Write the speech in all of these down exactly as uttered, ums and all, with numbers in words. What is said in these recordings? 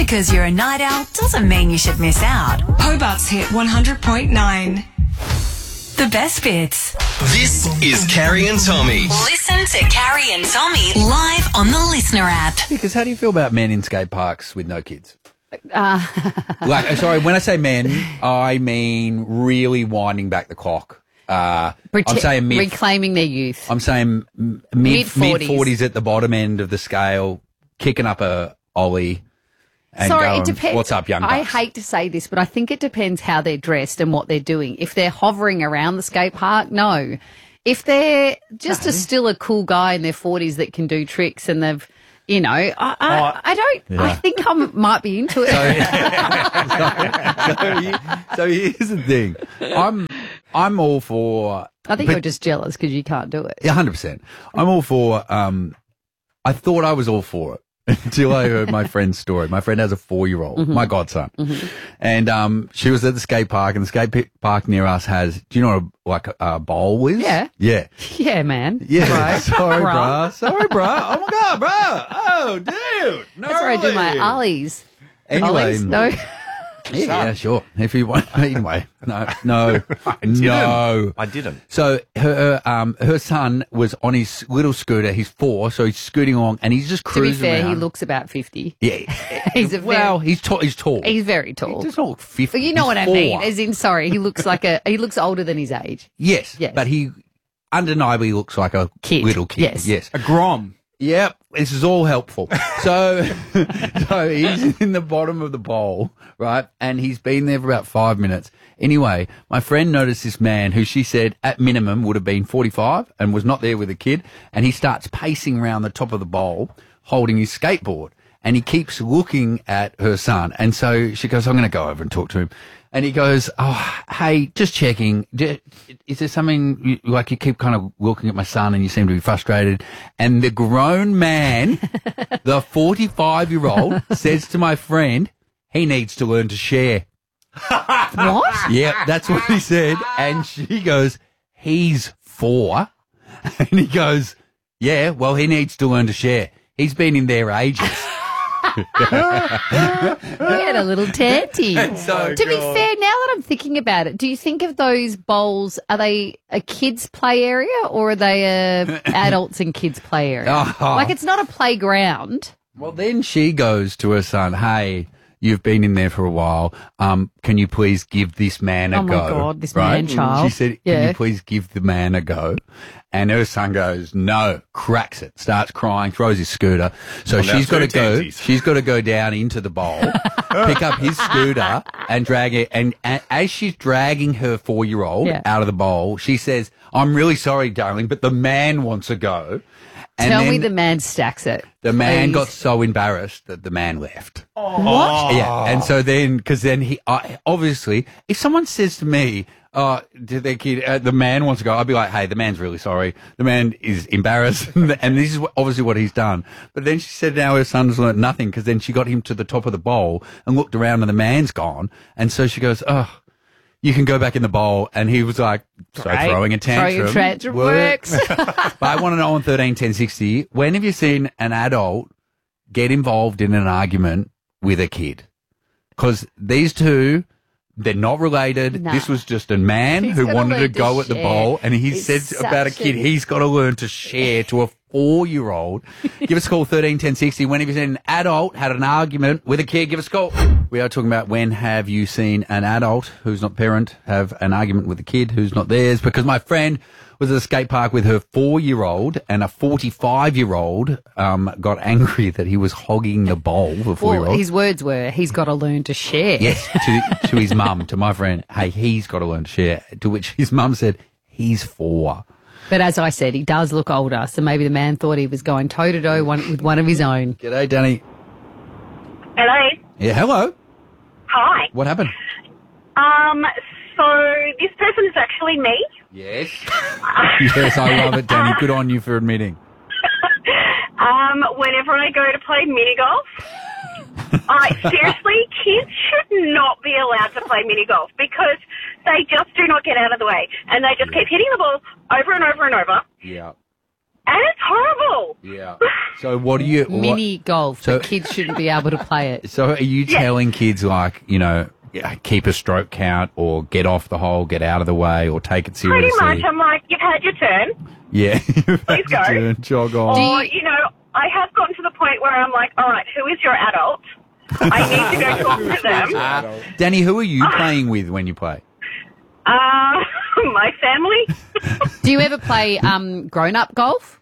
because you're a night owl doesn't mean you should miss out. Hobart's Hit one hundred point nine. The best bits. This is Carrie and Tommy. Listen to Carrie and Tommy live on the Listener app. Because how do you feel about men in skate parks with no kids? Uh, like, sorry, when I say men, I mean really winding back the clock. Uh, Prote- I'm saying mid, reclaiming their youth. I'm saying mid Mid-forties. mid forties at the bottom end of the scale, kicking up a ollie. And Sorry, going, it depends. What's up, young bucks? I hate to say this, but I think it depends how they're dressed and what they're doing. If they're hovering around the skate park, no. If they're just No. a, still a cool guy in their forties that can do tricks and they've, you know, I, I, Oh, I don't, yeah. I think I might be into it. so, so, he- so here's the thing. I'm I'm all for. I think but- you're just jealous because you can't do it. Yeah, one hundred percent. I'm all for, um, I thought I was all for it until I heard my friend's story. My friend has a four-year-old, Mm-hmm. my godson. And um, she was at the skate park, and the skate pi- park near us has, do you know what a, like a, a bowl is? Yeah. Yeah. Yeah, man. Yeah. Right. Sorry, Bruh. bruh. Sorry, bruh. Oh, my God, bruh. Oh, dude. No. That's where I do my ollies. Anyway. Ollies? No. Yeah, yeah, sure. If you want. Anyway. No. No. no. I didn't. So her um her son was on his little scooter. He's four, so he's scooting along, and he's just To be cruising fair, around. he looks about fifty. Yeah, He's a well, very, he's tall. He's tall. he's very tall. He does not look fifty. But you know He's what I four. mean. As in, sorry, he looks like a, he looks older than his age. Yes, Yes. but he undeniably looks like a Kid. little kid. Yes. Yes. A grom. Yep, this is all helpful. So, so he's in the bottom of the bowl, right? And he's been there for about five minutes. Anyway, my friend noticed this man who she said at minimum would have been forty-five and was not there with a kid. And he starts pacing around the top of the bowl holding his skateboard. And he keeps looking at her son. And so she goes, I'm going to go over and talk to him. And he goes, oh, hey, just checking. D- Is there something, you, like you keep kind of looking at my son and you seem to be frustrated. And the grown man, the forty-five-year-old, says to my friend, he needs to learn to share. What? Yeah, that's what he said. And she goes, he's four. And he goes, yeah, well, he needs to learn to share. He's been in there ages. He had a little tanty. So- to be fair, now that I'm thinking about it, do you think of those bowls, are they a kids' play area or are they a adults and kids' play area? Oh. Like, it's not a playground. Well, then she goes to her son, hey, you've been in there for a while. Um, can you please give this man a Oh, my go? God, this right? man-child. She said, can Yeah. you please give the man a go? And her son goes, no, cracks it, starts crying, throws his scooter. So Well, now she's got to two go, tensies. she's got to go down into the bowl, pick up his scooter and drag it. And, and as she's dragging her four-year-old Yeah. out of the bowl, she says, I'm really sorry, darling, but the man wants to go. And Tell then me the man stacks it. the man please. got so embarrassed that the man left. What? Yeah, and so then, because then he, uh, obviously, if someone says to me, uh, to their kid, uh, the man wants to go, I'd be like, hey, the man's really sorry. The man is embarrassed, and this is what, obviously what he's done. But then she said now her son's learnt nothing, because then she got him to the top of the bowl and looked around and the man's gone. And so she goes, oh, you can go back in the bowl. And he was like, so Great. throwing a tantrum. Throwing a tantrum works. But I want to know on thirteen ten sixty, when have you seen an adult get involved in an argument with a kid? Because these two, they're not related. Nah. This was just a man He's who gotta wanted to learn to go at the share. bowl, and he It's said about a such kid, a- he's got to learn to share to a four-year-old. Give us a call, thirteen ten sixty. When have you seen an adult had an argument with a kid? Give us a call. We are talking about when have you seen an adult who's not parent have an argument with a kid who's not theirs, because my friend was at a skate park with her four-year-old, and a forty-five-year-old um, got angry that he was hogging the bowl, the four-year-old. Well, his words were, he's got to learn to share. Yes, to, to his mum, to my friend. Hey, he's got to learn to share. To which his mum said, he's four. But as I said, he does look older, so maybe the man thought he was going toe-to-toe one, with one of his own. G'day, Danny. Hello. Yeah, hello. Hi. What happened? Um, so this person is actually me. Yes. Yes, I love it, Danny. Good on you for admitting. Um, whenever I go to play mini golf, I seriously, kids should not be allowed to play mini golf because they just do not get out of the way, and they just keep hitting the ball over and over and over. Yeah. And it's horrible. Yeah. So what do you... Mini golf, So- but kids shouldn't be able to play it. What, so are you telling kids, like, you know, yeah, keep a stroke count or get off the hole, get out of the way or take it Pretty seriously? much, I'm like, you've had your turn. Yeah. Please go. Turn, jog on. Or, you know, I have gotten to the point where I'm like, all right, who is your adult? I need to go talk to them. Uh, Danny, who are you playing with when you play? Uh, my family. Do you ever play um, grown-up golf?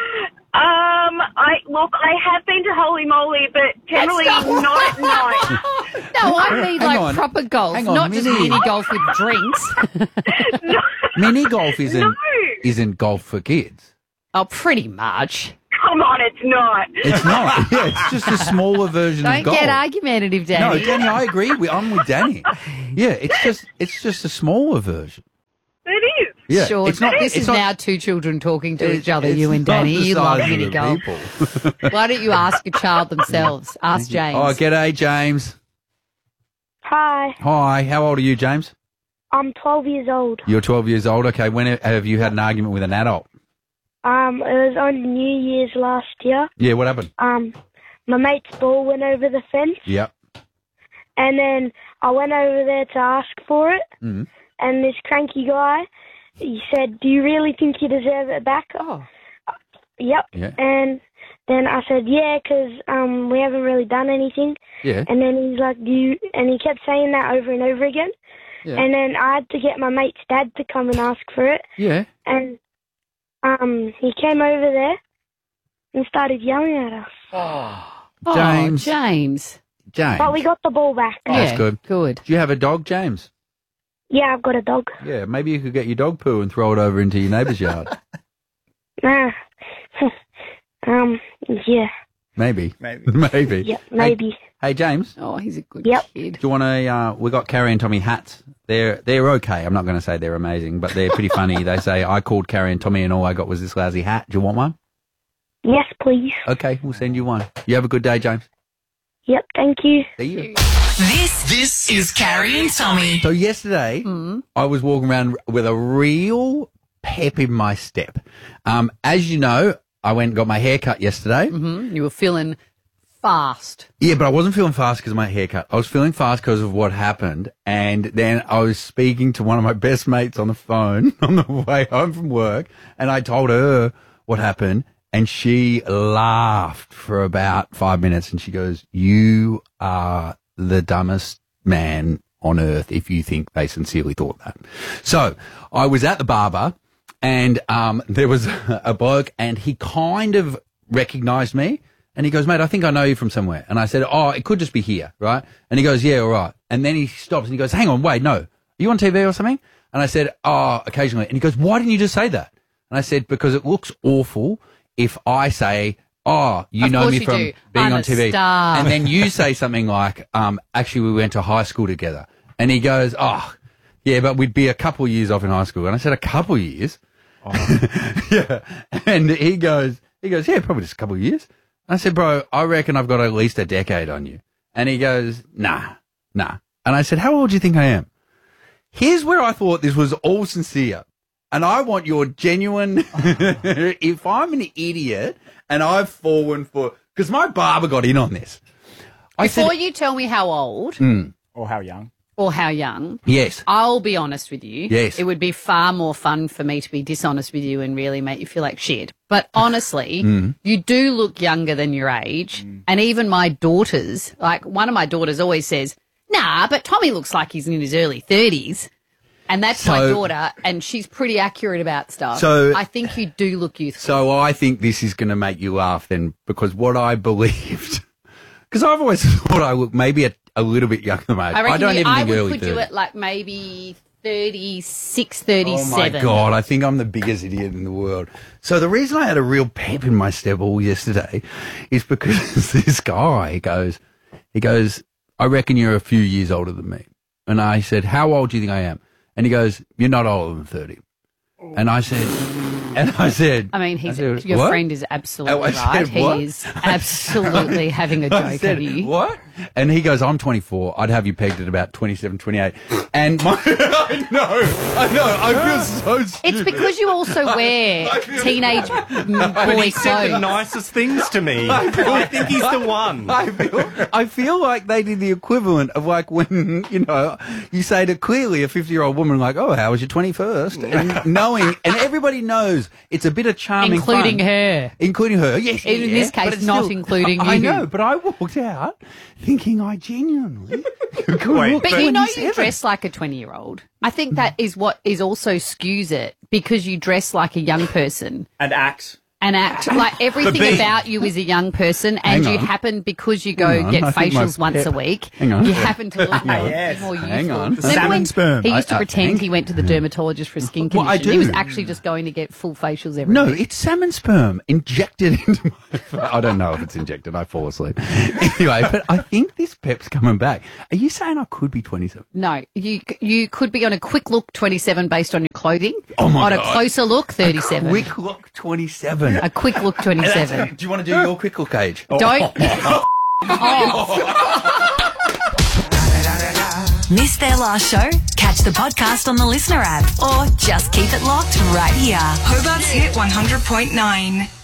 Um, I look, I have been to Holy Moly, but generally That's not- not at night. No, I mean Hang like on. proper golf, Hang on, not just mini. mini golf with drinks. No. Mini golf isn't No. isn't golf for kids. Oh, pretty much. Come on, it's not. It's not. Yeah, it's just a smaller version Don't of golf. get argumentative, No, Danny. Danny, I agree. We, I'm with Danny. Yeah, it's just it's just a smaller version. It is. Yeah, Sure, it's not. this it's is not, now two children talking to it's- each other, it's you and not Danny. the You love size of mini the golf. people. Why don't you ask a child themselves? Ask James. Oh, g'day, James. Hi, Hi, how old are you, James? I'm twelve years old. You're twelve years old. Okay, when have you had an argument with an adult? Um, it was on New Year's last year. Yeah, what happened? Um, my mate's ball went over the fence, Yep. and then I went over there to ask for it, Mhm. and this cranky guy, he said, "Do you really think you deserve it back?" Oh. Yep. Yeah. And then I said, "Yeah, 'cause um, we haven't really done anything." Yeah. And then he's like, "Do you?" And he kept saying that over and over again. Yeah. And then I had to get my mate's dad to come and ask for it. Yeah. And um, he came over there and started yelling at us. Oh, James. James. James. But we got the ball back. Oh, that's Yeah, good. Good. Do you have a dog, James? Yeah, I've got a dog. Yeah, maybe you could get your dog poo and throw it over into your neighbour's yard. Nah. um, yeah. Maybe. Maybe. Maybe. Yep, maybe. Hey, hey, James, Oh, he's a good Yep. kid. do you want to, uh, we got Carrie and Tommy hats. They're, they're okay. I'm not going to say they're amazing, but they're pretty funny. They say, I called Carrie and Tommy and all I got was this lousy hat. Do you want one? Yes, please. Okay, we'll send you one. You have a good day, James. Yep, thank you. See you. This this is Carrie and Tommy. So yesterday, I was walking around with a real pep in my step. Um, as you know, I went and got my hair cut yesterday. Hmm? You were feeling fast. Yeah, but I wasn't feeling fast because of my haircut. I was feeling fast because of what happened. And then I was speaking to one of my best mates on the phone on the way home from work, and I told her what happened, and she laughed for about five minutes, and she goes, "You are the dumbest man on earth if you think they sincerely thought that." So I was at the barber, and um, there was a bloke, and he kind of recognised me. And he goes, "Mate, I think I know you from somewhere." And I said, "Oh, it could just be here, right?" And he goes, "Yeah, all right." And then he stops and he goes, "Hang on, wait, no. Are you on T V or something?" And I said, "Oh, occasionally." And he goes, "Why didn't you just say that?" And I said, "Because it looks awful if I say, oh, you Of know course me you from do. being I'm on a T V." star. And then you say something like, um, "Actually, we went to high school together." And he goes, "Oh, yeah, but we'd be a couple of years off in high school." And I said, "A couple of years?" Yeah. And he goes, he goes, "Yeah, probably just a couple of years." I said, "Bro, I reckon I've got at least a decade on you." And he goes, "Nah, nah." And I said, "How old do you think I am?" Here's where I thought this was all sincere. And I want your genuine, if I'm an idiot and I've fallen for, because my barber got in on this. I Before said, you tell me how old Or how young. or how young, yes. I'll be honest with you. Yes. It would be far more fun for me to be dishonest with you and really make you feel like shit. But honestly, Mm. you do look younger than your age. And even my daughters, like one of my daughters always says, "Nah, but Tommy looks like he's in his early thirties. And that's my So- daughter, and she's pretty accurate about stuff. So- I think you do look youthful. So I think this is going to make you laugh then, because what I believed, because I've always thought I look maybe a, a little bit younger than my age. I reckon don't you, even I think would early put thirty. you at like maybe thirty-six, Oh thirty-seven. my God, I think I'm the biggest idiot in the world. So the reason I had a real pep in my step all yesterday is because this guy goes, he goes, "I reckon you're a few years older than me." And I said, "How old do you think I am?" And he goes, "You're not older than thirty." And I said, and I said, I mean, he's I said, your "What?" friend is absolutely Oh, I right. said, "What?" He is absolutely having a I joke said, of you. "What?" And he goes, I'm twenty-four. I'd have you pegged at about twenty-seven, twenty-eight. And my, I know, I know, I feel so stupid. It's because you also wear teenage mm, But boy he said the clothes. nicest things to me. I, I think he's the one. I feel, I feel like they did the equivalent of like when, you know, you say to clearly a fifty-year-old woman like, oh, how was your twenty-first? And knowing, and everybody knows it's a bit of charming Including fun. her. Including her, yes. In yeah, this but case, it's not still- including I you. know, but I walked out thinking I genuinely could Wait, look But you know you twenty-seven. dress like a twenty-year-old. I think that is what is also skews it because you dress like a young person And act. and act like everything being- about you is a young person and Hang you on. happen, because you go Hang on, get I think my facials once pep- a week, Hang on. you happen to look Hang more, on. Yes. more youthful. Hang on. Remember Salmon when sperm. He used to I- I pretend think- he went to the dermatologist for a skin Well, I condition. He was do. actually just going to get full facials every No, week. it's salmon sperm injected into my. I don't know if it's injected. I fall asleep. Anyway, but I think this pep's coming back. Are you saying I could be twenty-seven? No, you you could be on a quick look twenty-seven based on your clothing. Oh my on God. a closer look thirty-seven. Quick look twenty-seven. A quick look twenty-seven. Do you want to do your quick look age? Don't. Miss their last show? Catch the podcast on the Listener app or just keep it locked right here. Hobart's Hit one hundred point nine.